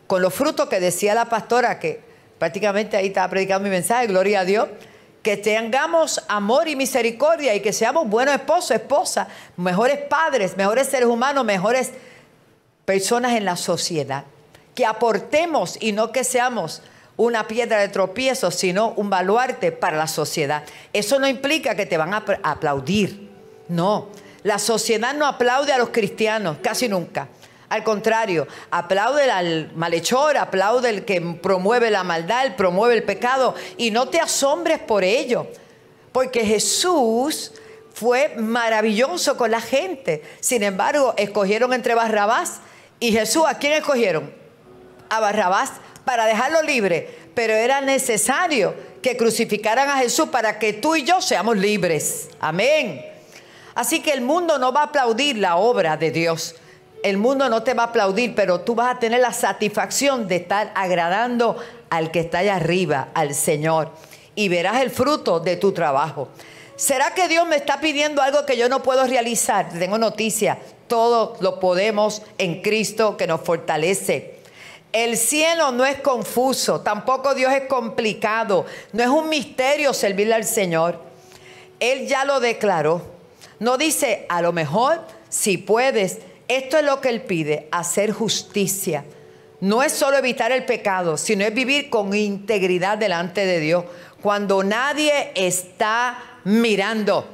con los frutos que decía la pastora, que prácticamente ahí estaba predicando mi mensaje, gloria a Dios, que tengamos amor y misericordia y que seamos buenos esposos, esposas, mejores padres, mejores seres humanos, mejores personas en la sociedad. Que aportemos y no que seamos una piedra de tropiezo, sino un baluarte para la sociedad. Eso no implica que te van a aplaudir. No, la sociedad no aplaude a los cristianos, casi nunca. Al contrario, aplaude al malhechor, aplaude el que promueve la maldad, promueve el pecado. Y no te asombres por ello, porque Jesús fue maravilloso con la gente. Sin embargo, escogieron entre Barrabás y Jesús. ¿A quién escogieron? A Barrabás, para dejarlo libre. Pero era necesario que crucificaran a Jesús para que tú y yo seamos libres. Amén. Así que el mundo no va a aplaudir la obra de Dios. El mundo no te va a aplaudir, pero tú vas a tener la satisfacción de estar agradando al que está allá arriba, al Señor. Y verás el fruto de tu trabajo. ¿Será que Dios me está pidiendo algo que yo no puedo realizar? Tengo noticia. Todo lo podemos en Cristo que nos fortalece. El cielo no es confuso, tampoco Dios es complicado. No es un misterio servirle al Señor. Él ya lo declaró. No dice, a lo mejor, si puedes. Esto es lo que Él pide, hacer justicia. No es solo evitar el pecado, sino es vivir con integridad delante de Dios. Cuando nadie está mirando.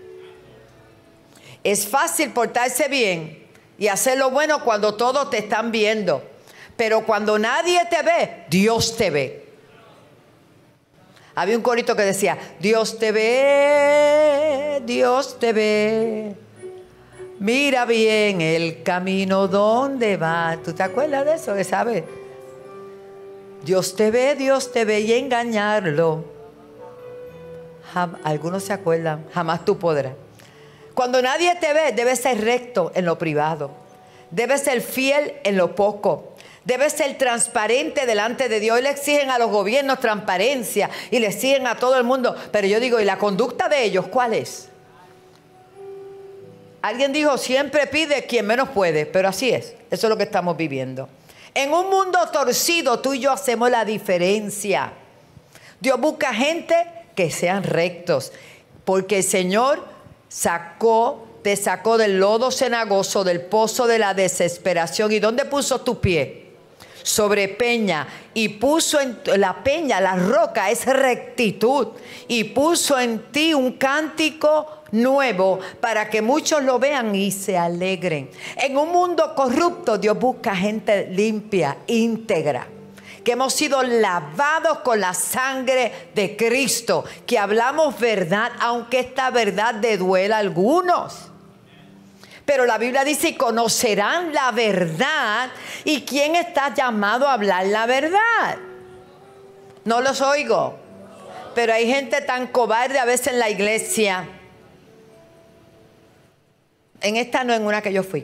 Es fácil portarse bien y hacer lo bueno cuando todos te están viendo. Pero cuando nadie te ve, Dios te ve. Había un corito que decía, Dios te ve, Dios te ve. Mira bien el camino donde va. ¿Tú te acuerdas de eso? ¿Que sabes? Dios te ve y engañarlo. Algunos se acuerdan, jamás tú podrás. Cuando nadie te ve, debes ser recto en lo privado. Debes ser fiel en lo poco. Debes ser transparente delante de Dios. Hoy le exigen a los gobiernos transparencia y le exigen a todo el mundo. Pero yo digo, ¿y la conducta de ellos cuál es? Alguien dijo, siempre pide quien menos puede. Pero así es. Eso es lo que estamos viviendo. En un mundo torcido, tú y yo hacemos la diferencia. Dios busca gente que sean rectos. Porque el Señor te sacó del lodo cenagoso, del pozo de la desesperación. ¿Y dónde puso tu pie? Sobre peña, y puso en la peña, la roca es rectitud, y puso en ti un cántico nuevo para que muchos lo vean y se alegren. En un mundo corrupto, Dios busca gente limpia, íntegra, que hemos sido lavados con la sangre de Cristo, que hablamos verdad, aunque esta verdad le duela a algunos. Pero la Biblia dice, y conocerán la verdad. ¿Y quién está llamado a hablar la verdad? No los oigo. Pero hay gente tan cobarde a veces en la iglesia. En esta no, en una que yo fui.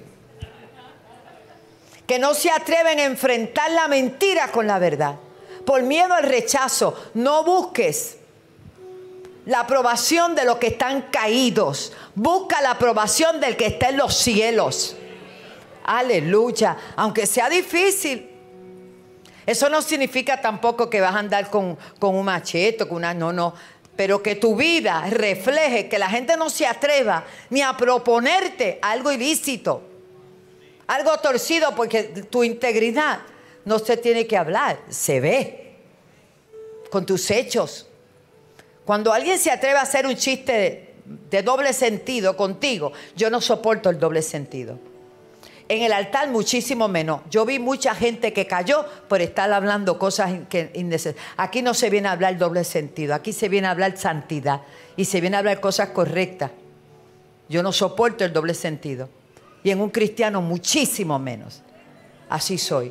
Que no se atreven a enfrentar la mentira con la verdad. Por miedo al rechazo. No busques la aprobación de los que están caídos. Busca la aprobación del que está en los cielos. Aleluya. Aunque sea difícil. Eso no significa tampoco que vas a andar con un machete, no. Pero que tu vida refleje, que la gente no se atreva ni a proponerte algo ilícito, algo torcido, porque tu integridad no se tiene que hablar, se ve con tus hechos. Cuando alguien se atreve a hacer un chiste de doble sentido contigo, yo no soporto el doble sentido. En el altar muchísimo menos. Yo vi mucha gente que cayó por estar hablando cosas innecesarias. Aquí no se viene a hablar doble sentido. Aquí se viene a hablar santidad. Y se viene a hablar cosas correctas. Yo no soporto el doble sentido. Y en un cristiano muchísimo menos. Así soy.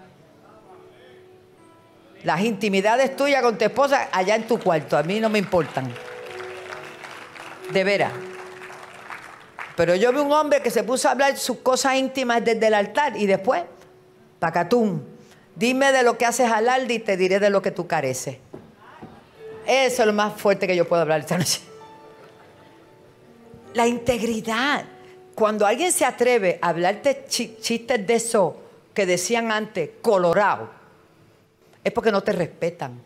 Las intimidades tuyas con tu esposa allá en tu cuarto. A mí no me importan. De veras. Pero yo vi un hombre que se puso a hablar sus cosas íntimas desde el altar y después, pacatum, dime de lo que haces alarde y te diré de lo que tú careces. Eso es lo más fuerte que yo puedo hablar esta noche. La integridad. Cuando alguien se atreve a hablarte chistes de eso que decían antes colorado, es porque no te respetan.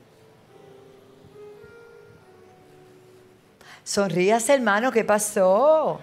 Sonríase, hermano, ¿qué pasó?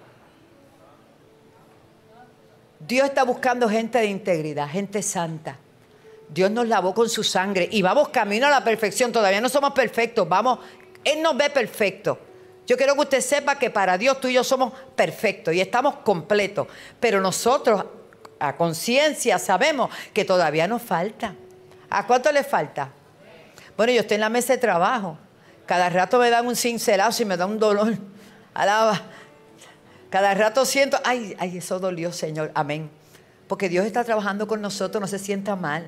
Dios está buscando gente de integridad, gente santa. Dios nos lavó con su sangre y vamos camino a la perfección. Todavía no somos perfectos, vamos, Él nos ve perfectos. Yo quiero que usted sepa que para Dios tú y yo somos perfectos y estamos completos. Pero nosotros, a conciencia, sabemos que todavía nos falta. ¿A cuánto le falta? Bueno, yo estoy en la mesa de trabajo. Cada rato me dan un cincelazo y me da un dolor. Alaba. Cada rato siento, ay, eso dolió, Señor. Amén. Porque Dios está trabajando con nosotros, no se sienta mal.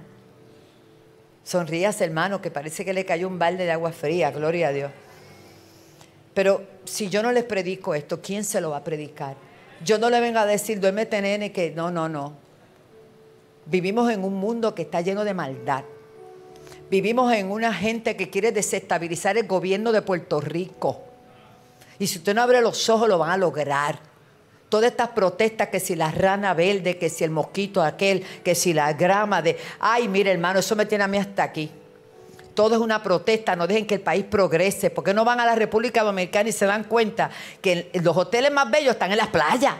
Sonríase, hermano, que parece que le cayó un balde de agua fría. Gloria a Dios. Pero si yo no les predico esto, ¿quién se lo va a predicar? Yo no le vengo a decir, duérmete, nene, que no. Vivimos en un mundo que está lleno de maldad. Vivimos en una gente que quiere desestabilizar el gobierno de Puerto Rico. Y si usted no abre los ojos, lo van a lograr. Todas estas protestas, que si la rana verde, que si el mosquito aquel, que si la grama de... Ay, mire, hermano, eso me tiene a mí hasta aquí. Todo es una protesta, no dejen que el país progrese. ¿Por qué no van a la República Dominicana y se dan cuenta que los hoteles más bellos están en las playas?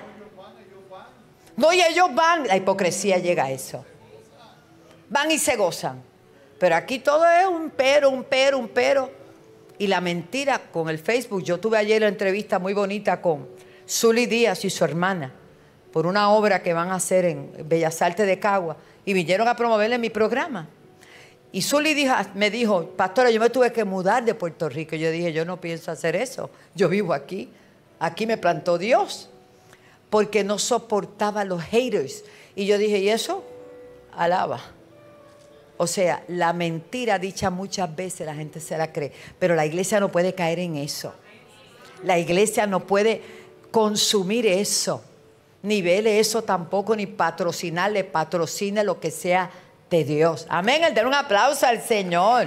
No, y ellos van. La hipocresía llega a eso. Van y se gozan. Pero aquí todo es un pero. Y la mentira con el Facebook. Yo tuve ayer una entrevista muy bonita con Zuli Díaz y su hermana por una obra que van a hacer en Bellas Artes de Cagua. Y vinieron a promoverle mi programa. Y Zuli me dijo, pastora, yo me tuve que mudar de Puerto Rico. Yo dije, yo no pienso hacer eso. Yo vivo aquí. Aquí me plantó Dios. Porque no soportaba los haters. Y yo dije, ¿y eso? Alaba. O sea, la mentira dicha muchas veces la gente se la cree. Pero la iglesia no puede caer en eso. La iglesia no puede consumir eso. Ni vele eso tampoco, ni patrocinarle. Patrocine lo que sea de Dios. Amén. El dar un aplauso al Señor.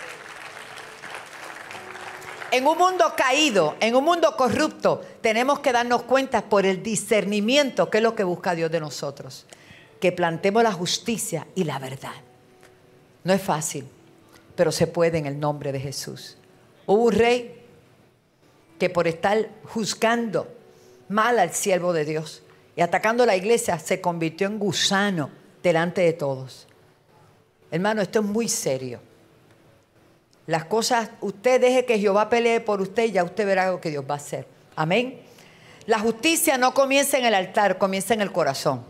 En un mundo caído, en un mundo corrupto, tenemos que darnos cuenta por el discernimiento que es lo que busca Dios de nosotros. Que plantemos la justicia y la verdad. No es fácil, pero se puede en el nombre de Jesús. Hubo un rey que por estar juzgando mal al siervo de Dios y atacando la iglesia, se convirtió en gusano delante de todos. Hermano, esto es muy serio. Las cosas, usted deje que Jehová pelee por usted y ya usted verá lo que Dios va a hacer. Amén. La justicia no comienza en el altar, comienza en el corazón.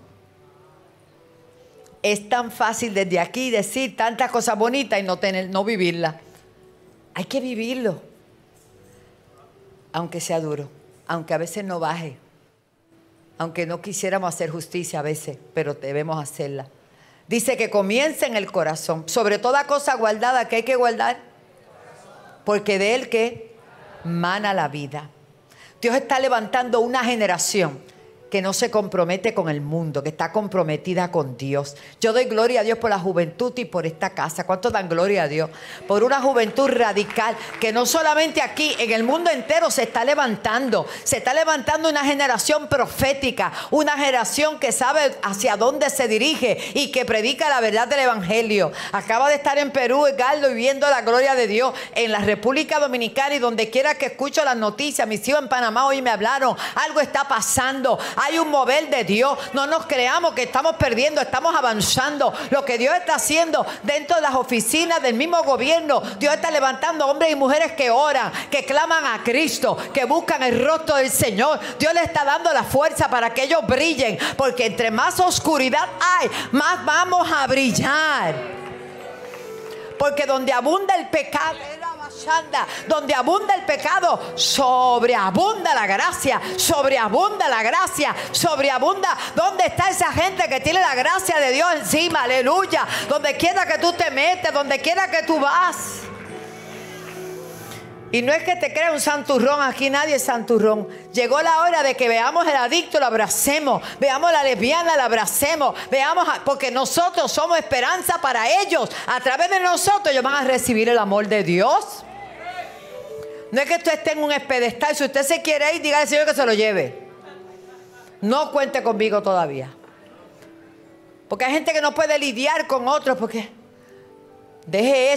Es tan fácil desde aquí decir tantas cosas bonitas y no vivirlas. Hay que vivirlo. Aunque sea duro, aunque a veces no baje, aunque no quisiéramos hacer justicia a veces, pero debemos hacerla. Dice que comienza en el corazón. Sobre toda cosa guardada, ¿qué hay que guardar? Porque de él que mana la vida. Dios está levantando una generación que no se compromete con el mundo, que está comprometida con Dios. Yo doy gloria a Dios por la juventud y por esta casa. ¿Cuántos dan gloria a Dios? Por una juventud radical que no solamente aquí, en el mundo entero se está levantando. Se está levantando una generación profética, una generación que sabe hacia dónde se dirige y que predica la verdad del Evangelio. Acaba de estar en Perú, Edgardo, y viendo la gloria de Dios en la República Dominicana, y donde quiera que escucho las noticias. Mis hijos en Panamá hoy me hablaron. Algo está pasando. Hay un mover de Dios. No nos creamos que estamos perdiendo, estamos avanzando. Lo que Dios está haciendo dentro de las oficinas del mismo gobierno, Dios está levantando hombres y mujeres que oran, que claman a Cristo, que buscan el rostro del Señor. Dios le está dando la fuerza para que ellos brillen, porque entre más oscuridad hay, más vamos a brillar. Porque donde abunda el pecado, donde abunda el pecado, sobreabunda la gracia, sobreabunda la gracia, sobreabunda. ¿Dónde está esa gente que tiene la gracia de Dios encima? Aleluya. Donde quiera que tú te metes, donde quiera que tú vas. Y no es que te crea un santurrón, aquí nadie es santurrón. Llegó la hora de que veamos el adicto, lo abracemos, veamos la lesbiana, la abracemos, porque nosotros somos esperanza para ellos. A través de nosotros ellos van a recibir el amor de Dios. No es que usted esté en un pedestal. Si usted se quiere ir, dígale al Señor que se lo lleve. No cuente conmigo todavía. Porque hay gente que no puede lidiar con otros porque deje